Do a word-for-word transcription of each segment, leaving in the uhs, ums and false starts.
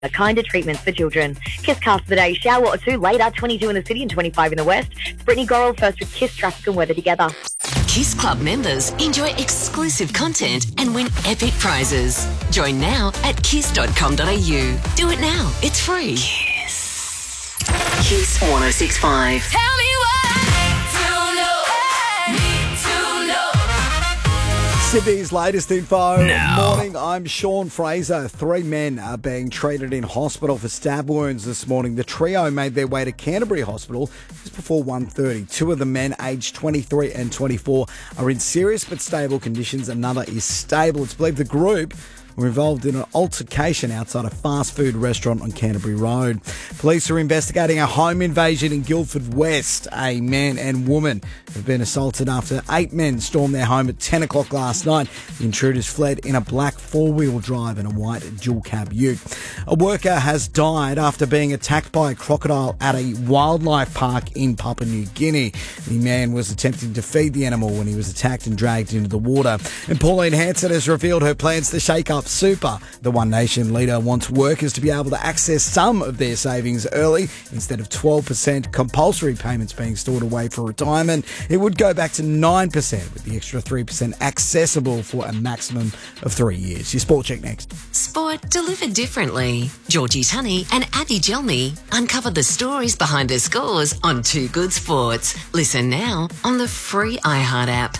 A kinder treatments for children. Kiss cast of the day, shower or two later, twenty-two in the city and twenty-five in the west. It's Brittany Gorrell first with Kiss traffic and weather together. Kiss Club members enjoy exclusive content and win epic prizes. Join now at kiss dot com dot a u. Do it now. It's free. Kiss. Kiss one oh six point five. Tell me why to know, need to know. Sydney's latest info. Now. Morning, I'm Sean Fraser. Three men are being treated in hospital for stab wounds this morning. The trio made their way to Canterbury Hospital just before one thirty. Two of the men, aged twenty-three and twenty-four, are in serious but stable conditions. Another is stable. It's believed the group were involved in an altercation outside a fast food restaurant on Canterbury Road. Police are investigating a home invasion in Guildford West. A man and woman have been assaulted after eight men stormed their home at ten o'clock last night. The intruders fled in a black four-wheel drive and a white dual-cab ute. A worker has died after being attacked by a crocodile at a wildlife park in Papua New Guinea. The man was attempting to feed the animal when he was attacked and dragged into the water. And Pauline Hanson has revealed her plans to shake up Super. The One Nation leader wants workers to be able to access some of their savings early instead of twelve percent compulsory payments being stored away for retirement. It would go back to nine percent with the extra three percent accessible for a maximum of three years. Your Sport Check next. Sport delivered differently. Georgie Tunney and Abby Gelmy uncover the stories behind the scores on Too Good Sports. Listen now on the free iHeart app.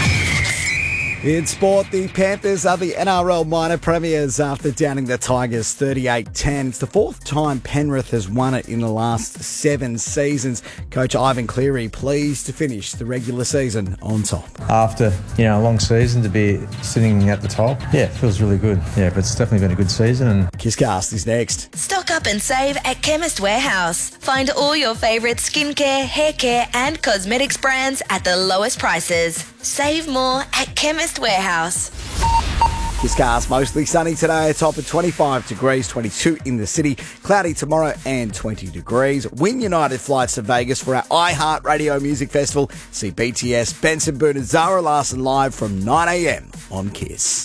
In sport, the Panthers are the N R L minor premiers after downing the Tigers thirty-eight ten. It's the fourth time Penrith has won it in the last seven seasons. Coach Ivan Cleary pleased to finish the regular season on top. After, you know, a long season to be sitting at the top, yeah, it feels really good. Yeah, but it's definitely been a good season. And Kisscast is next. Stock up and save at Chemist Warehouse. Find all your favourite skincare, hair care and cosmetics brands at the lowest prices. Save more at Chemist Warehouse. Kisscast mostly sunny today, a top of twenty-five degrees, twenty-two in the city. Cloudy tomorrow and twenty degrees. Win United flights to Vegas for our iHeart Radio Music Festival. See B T S, Benson Boone and Zara Larson live from nine a.m. on Kiss.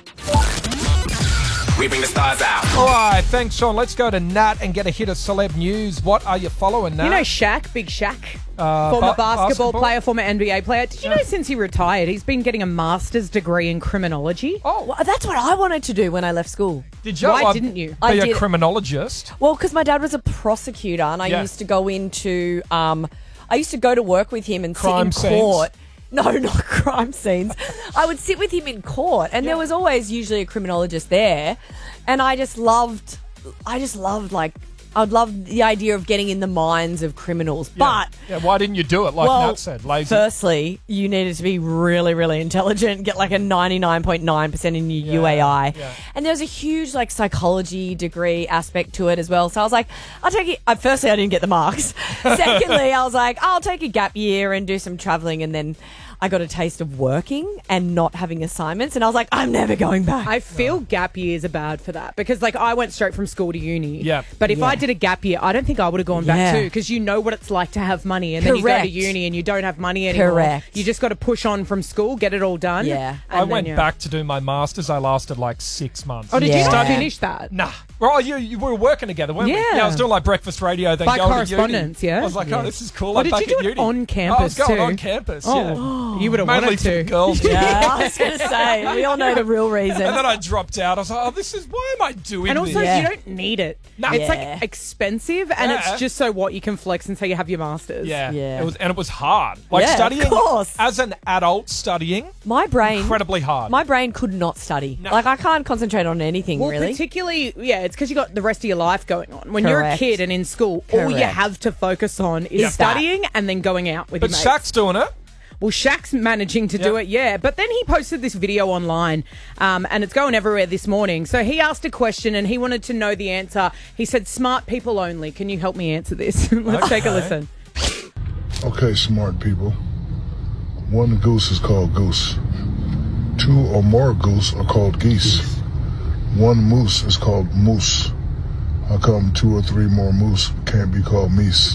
We bring the stars out. All right, thanks, Sean. Let's go to Nat and get a hit of celeb news. What are you following, Nat? You know Shaq, Big Shaq, Uh, former ba- basketball, basketball? player, former N B A player. Did you know since he retired, he's been getting a master's degree in criminology? Oh, Well, that's what I wanted to do when I left school. did you? Why uh, didn't you? Be I a did. criminologist. Well, because my dad was a prosecutor, and I Yeah. used to go into, um, I used to go to work with him and Crime sit in scenes? court. No, not crime scenes. I would sit with him in court, and there was always usually a criminologist there, and I just loved, I just loved like. I'd love the idea of getting in the minds of criminals, but Yeah, why didn't you do it like well, Nat said? Lazy. firstly, you needed to be really, really intelligent, get like a ninety-nine point nine percent in your U A I. yeah. And there was a huge like psychology degree aspect to it as well. So I was like, I'll take it. Uh, firstly, I didn't get the marks. Secondly, I was like, I'll take a gap year and do some traveling. And then I got a taste of working and not having assignments. And I was like, I'm never going back. I feel gap years are bad for that because, like, I went straight from school to uni. Yeah. But if Yeah. I did a gap year, I don't think I would have gone back Yeah. too because you know what it's like to have money and then you go Correct. to uni and you don't have money anymore. Correct. You just got to push on from school, get it all done. Yeah. I and went then, yeah. back to do my masters. I lasted like six months. Oh, did you Yeah. not finish that? Nah. Well, you, you we were working together, weren't we? Yeah. Yeah, I was doing like breakfast radio, then By going correspondence, to uni. yeah? I was like, Yeah. oh, this is cool. Oh, I'm did back you do at it uni. on campus I was going too? on campus, Oh, yeah. you would have Mainly wanted for the to. girls. Yeah, I was going to say, we all know the real reason. And then I dropped out. I was like, oh, this is, why am I doing And also, this? Yeah. you don't need it. No. It's Yeah. like expensive, and Yeah. it's just so what you can flex until you have your masters. Yeah. Yeah. It was, and it was hard. Like Yeah, of studying course. as an adult studying, My brain, incredibly hard. my brain could not study. No. Like I can't concentrate on anything Well, really. particularly, yeah, it's because you got the rest of your life going on. When you're a Correct. kid and in school, all you Correct. have to focus on is Yeah. studying and then going out with but your mates. Shaq's doing it. Well, Shaq's managing to do Yeah. it, yeah. But then he posted this video online, um, and it's going everywhere this morning. So he asked a question, and he wanted to know the answer. He said, smart people only. Can you help me answer this? Let's take a Okay. listen. Okay, smart people. One goose is called goose. Two or more goose are called geese. One moose is called moose. How come two or three more moose can't be called meese?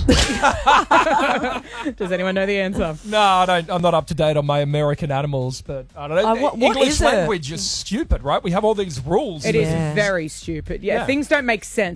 Does anyone know the answer? No, I don't, I'm not up to date on my American animals, but I don't know. Uh, what- what English is it? language is stupid, right? We have all these rules. It is Yeah. very stupid. Yeah, Yeah. things don't make sense.